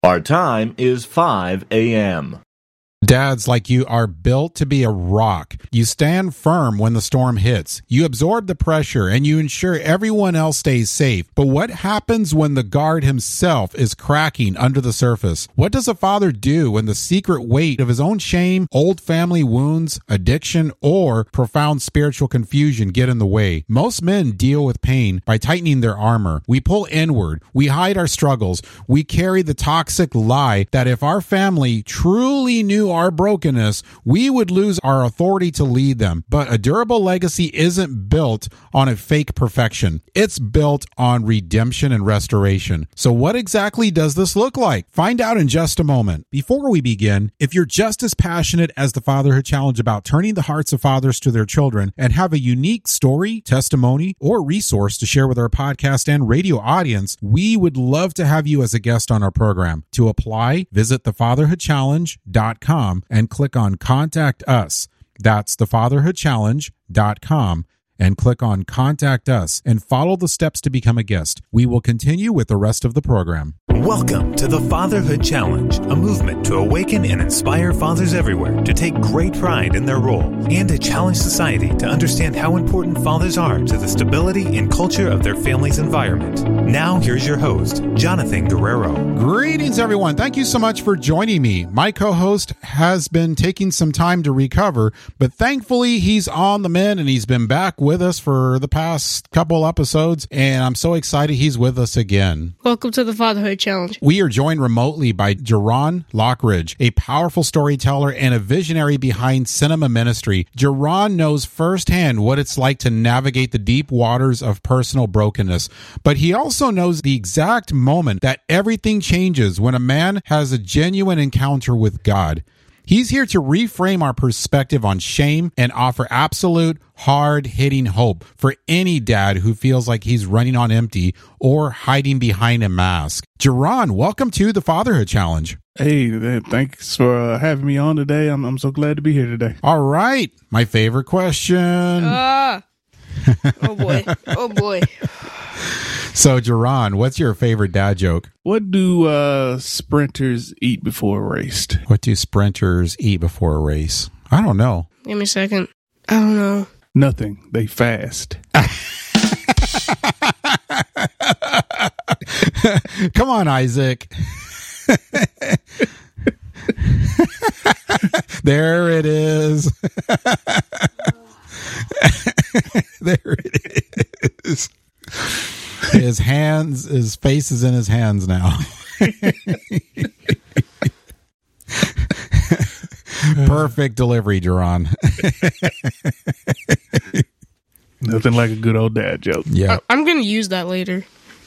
Our time is 5 a.m. Dads like you are built to be a rock. You stand firm when the storm hits. You absorb the pressure and you ensure everyone else stays safe. But what happens when the guard himself is cracking under the surface? What does a father do when the secret weight of his own shame, old family wounds, addiction, or profound spiritual confusion get in the way? Most men deal with pain by tightening their armor. We pull inward. We hide our struggles. We carry the toxic lie that if our family truly knew our brokenness, we would lose our authority to lead them. But a durable legacy isn't built on a fake perfection. It's built on redemption and restoration. So what exactly does this look like? Find out in just a moment. Before we begin, if you're just as passionate as the Fatherhood Challenge about turning the hearts of fathers to their children and have a unique story, testimony, or resource to share with our podcast and radio audience, we would love to have you as a guest on our program. To apply, visit thefatherhoodchallenge.com and click on Contact Us. That's thefatherhoodchallenge.com and click on Contact Us and follow the steps to become a guest. We will continue with the rest of the program. Welcome to the Fatherhood Challenge, a movement to awaken and inspire fathers everywhere to take great pride in their role and to challenge society to understand how important fathers are to the stability and culture of their family's environment. Now, here's your host, Jonathan Guerrero. Greetings, everyone. Thank you so much for joining me. My co-host has been taking some time to recover, but thankfully he's on the mend and he's been back with us for the past couple episodes, and I'm so excited he's with us again. Welcome to the Fatherhood Challenge. We are joined remotely by Jerron Lockridge, a powerful storyteller and a visionary behind Cinema Ministry. Jerron knows firsthand what it's like to navigate the deep waters of personal brokenness, but he also knows the exact moment that everything changes when a man has a genuine encounter with God. He's here to reframe our perspective on shame and offer absolute, hard-hitting hope for any dad who feels like he's running on empty or hiding behind a mask. Jerron, welcome to the Fatherhood Challenge. Hey, thanks for having me on today. I'm so glad to be here today. All right. My favorite question. Oh boy. Oh boy. So, Jerron, what's your favorite dad joke? What do sprinters eat before a race? What do sprinters eat before a race? I don't know. Give me a second. I don't know. Nothing. They fast. Come on, Isaac. There it is. There it is. His face is in his hands now. Perfect delivery, Jerron. Nothing like a good old dad joke. Yeah. I'm going to use that later.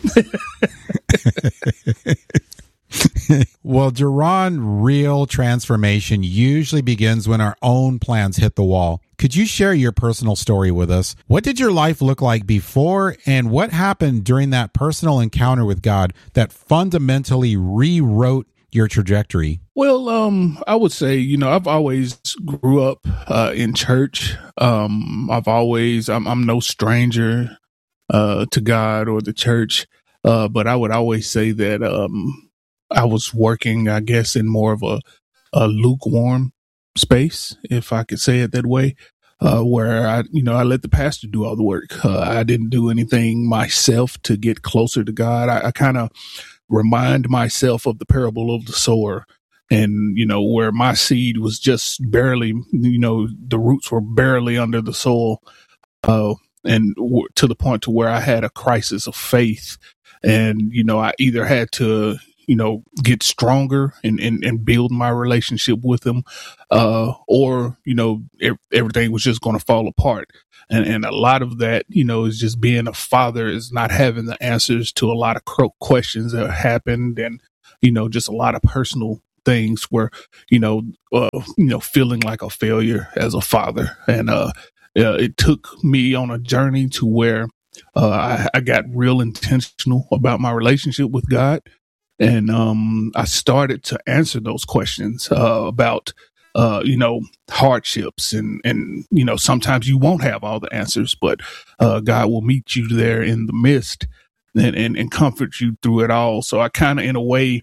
Well, Jerron, real transformation usually begins when our own plans hit the wall. Could you share your personal story with us? What did your life look like before, and what happened during that personal encounter with God that fundamentally rewrote your trajectory? Well, I would say, I've always grew up in church. I'm no stranger to God or the church, but I would always say that I was working, I guess, in more of a lukewarm space, if I could say it that way, where I let the pastor do all the work. I didn't do anything myself to get closer to God. I kind of remind myself of the parable of the sower, and, where my seed was just barely, the roots were barely under the soil, and to the point to where I had a crisis of faith. And, I either had to, get stronger and build my relationship with him, or, everything was just going to fall apart. And a lot of that, is just being a father is not having the answers to a lot of questions that happened, and, just a lot of personal things where, feeling like a failure as a father. And it took me on a journey to where I got real intentional about my relationship with God. And I started to answer those questions about, hardships and, sometimes you won't have all the answers, but God will meet you there in the midst and comfort you through it all. So I kind of, in a way,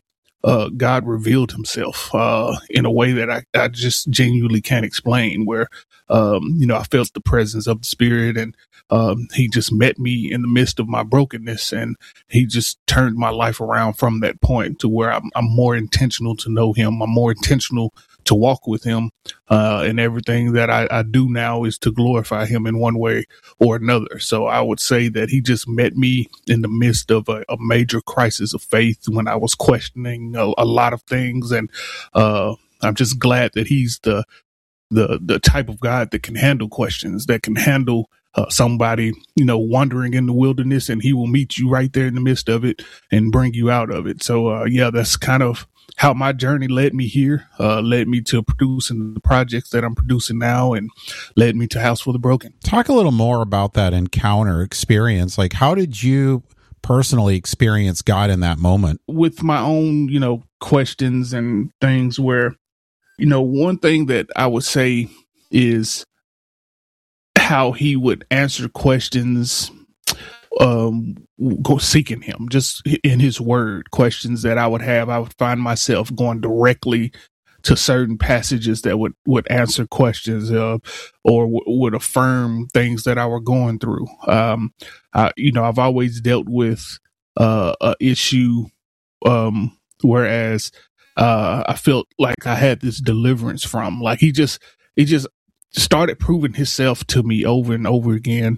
God revealed himself in a way that I just genuinely can't explain, where, I felt the presence of the Spirit, and he just met me in the midst of my brokenness, and he just turned my life around from that point to where I'm more intentional to know him. I'm more intentional to walk with him, and everything that I do now is to glorify him in one way or another. So I would say that he just met me in the midst of a major crisis of faith when I was questioning a lot of things. And I'm just glad that he's the type of God that can handle questions, that can handle somebody, wandering in the wilderness, and he will meet you right there in the midst of it and bring you out of it. So, that's kind of how my journey led me here, led me to producing the projects that I'm producing now, and led me to House for the Broken. Talk a little more about that encounter experience. Like, how did you personally experience God in that moment? With my own, questions and things where, one thing that I would say is how he would answer questions, go seeking him just in his word. Questions that I would find myself going directly to certain passages that would answer questions, or would affirm things that I were going through. I've always dealt with a issue, whereas I felt like I had this deliverance from, like he just started proving himself to me over and over again,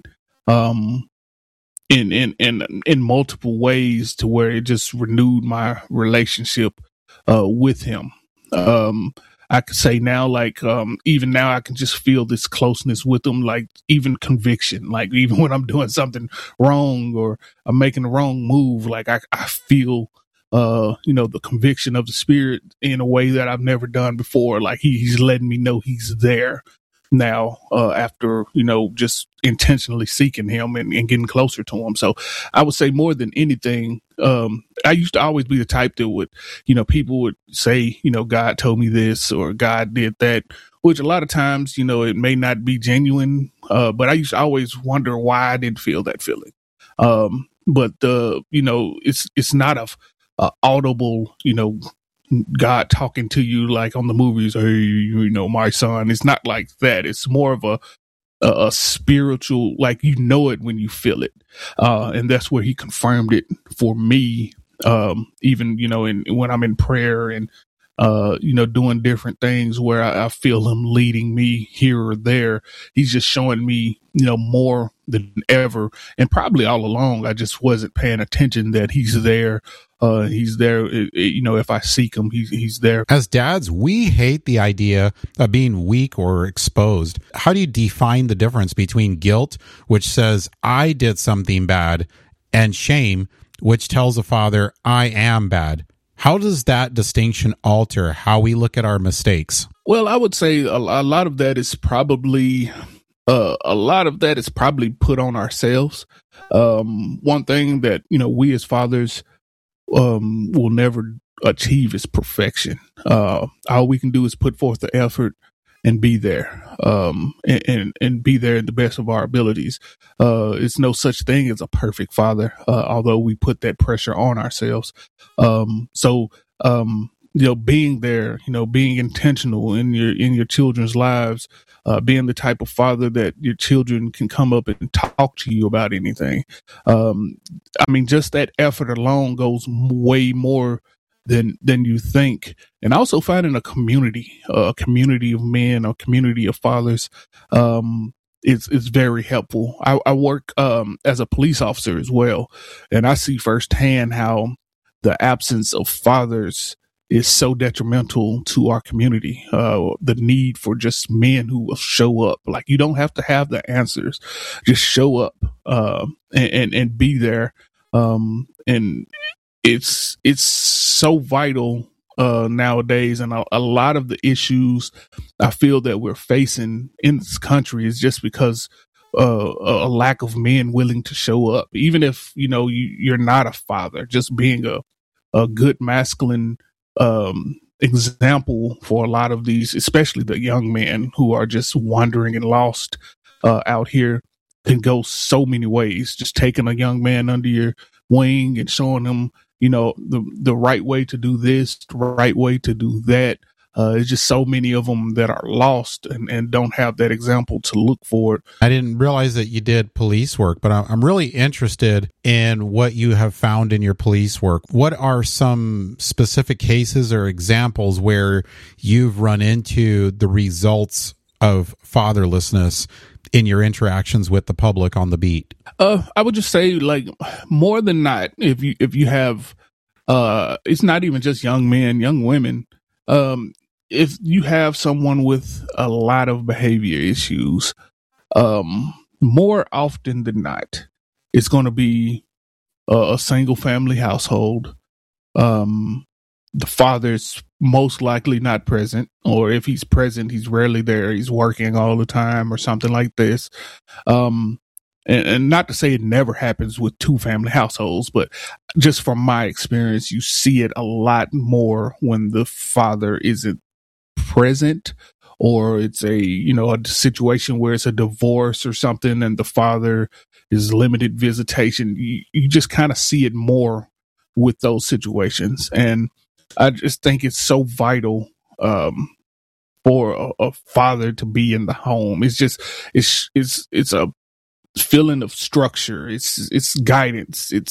in multiple ways, to where it just renewed my relationship with him. I could say now, like, even now I can just feel this closeness with him, like even conviction, like even when I'm doing something wrong or I'm making the wrong move, like I feel the conviction of the Spirit in a way that I've never done before. Like he's letting me know he's there now, after, just intentionally seeking him and getting closer to him. So I would say more than anything, I used to always be the type that would, people would say, God told me this or God did that, which a lot of times, it may not be genuine. But I used to always wonder why I didn't feel that feeling. But it's not a audible, God talking to you like on the movies, hey, my son. It's not like that. It's more of a spiritual, like, it when you feel it. And that's where he confirmed it for me. Even, when I'm in prayer and, doing different things where I feel him leading me here or there. He's just showing me, more than ever. And probably all along, I just wasn't paying attention that he's there. He's there, if I seek him, he's there. As dads, we hate the idea of being weak or exposed. How do you define the difference between guilt, which says I did something bad, and shame, which tells a father I am bad? How does that distinction alter how we look at our mistakes? Well, I would say a lot of that is probably put on ourselves. One thing that, we as fathers will never achieve is perfection. All we can do is put forth the effort and be there, and be there in the best of our abilities. It's no such thing as a perfect father, although we put that pressure on ourselves. Being there, being intentional in your children's lives, being the type of father that your children can come up and talk to you about anything. Just that effort alone goes way more than you think. And also finding a community of men, a community of fathers, is very helpful. I work as a police officer as well, and I see firsthand how the absence of fathers is so detrimental to our community. The need for just men who will show up. Like, you don't have to have the answers, just show up, and be there. And it's so vital nowadays, and a lot of the issues I feel that we're facing in this country is just because a lack of men willing to show up. Even if you're not a father, just being a good masculine example for a lot of these, especially the young men who are just wandering and lost out here, can go so many ways. Just taking a young man under your wing and showing him the right way to do this, the right way to do that. It's just so many of them that are lost and don't have that example to look for. I didn't realize that you did police work, but I'm really interested in what you have found in your police work. What are some specific cases or examples where you've run into the results of fatherlessness in your interactions with the public on the beat? I would just say, like, more than not, if you have, it's not even just young men, young women. If you have someone with a lot of behavior issues, more often than not, it's going to be a single family household. The father's most likely not present, or if he's present, he's rarely there. He's working all the time or something like this. And not to say it never happens with two family households, but just from my experience, you see it a lot more when the father isn't present, or it's a situation where it's a divorce or something and the father is limited visitation. You just kind of see it more with those situations. And I just think it's so vital for a father to be in the home. It's just, it's a feeling of structure. It's guidance. It's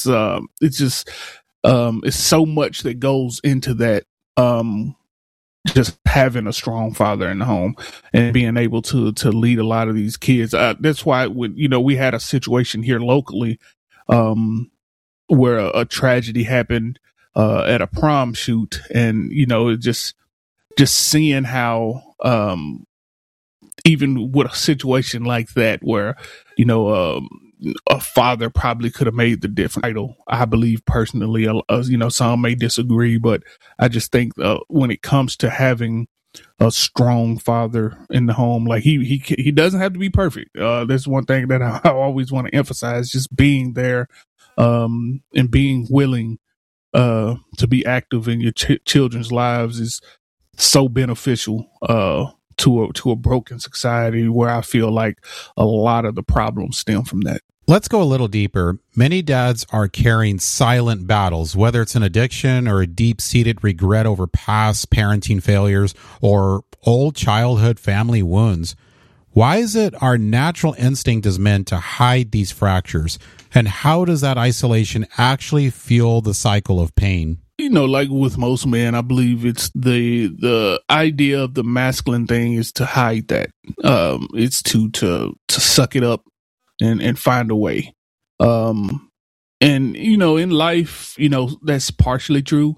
so much that goes into that. Just having a strong father in the home and being able to lead a lot of these kids. That's why we had a situation here locally, where a tragedy happened, at a prom shoot, and, just seeing how, even with a situation like that where, a father probably could have made the difference. I believe personally, some may disagree, but I just think when it comes to having a strong father in the home, like he doesn't have to be perfect. That's one thing that I always want to emphasize: just being there, and being willing to be active in your children's lives is so beneficial to a broken society, where I feel like a lot of the problems stem from that. Let's go a little deeper. Many dads are carrying silent battles, whether it's an addiction or a deep-seated regret over past parenting failures or old childhood family wounds. Why is it our natural instinct as men to hide these fractures? And how does that isolation actually fuel the cycle of pain? Like with most men, I believe it's the idea of the masculine thing is to hide that. It's to suck it up and find a way. And, in life, that's partially true.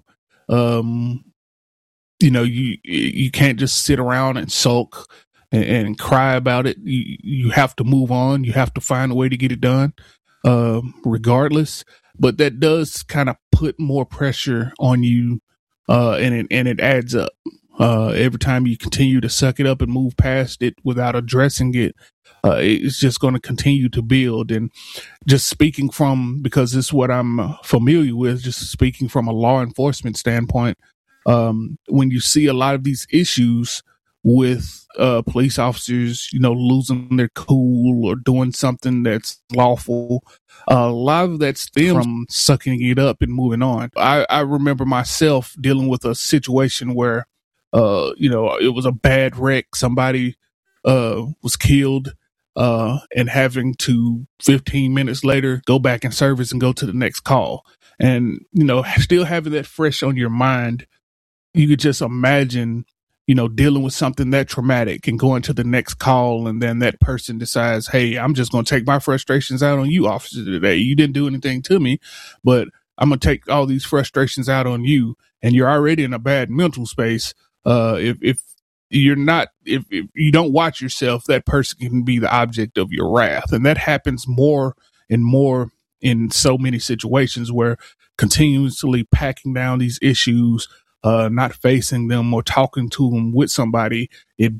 You can't just sit around and sulk and cry about it. You have to move on. You have to find a way to get it done, regardless. But that does kind of put more pressure on you, and it adds up. Every time you continue to suck it up and move past it without addressing it, it's just going to continue to build. And just speaking because this is what I'm familiar with, just speaking from a law enforcement standpoint, when you see a lot of these issues with police officers, losing their cool or doing something that's lawful, a lot of that stems from sucking it up and moving on. I remember myself dealing with a situation where, it was a bad wreck. Somebody was killed, and having to 15 minutes later go back in service and go to the next call. And, still having that fresh on your mind, you could just imagine, dealing with something that traumatic and going to the next call. And then that person decides, hey, I'm just going to take my frustrations out on you, officer, today. You didn't do anything to me, but I'm going to take all these frustrations out on you. And you're already in a bad mental space. If you don't watch yourself, that person can be the object of your wrath. And that happens more and more in so many situations, where continuously packing down these issues, not facing them or talking to them with somebody, it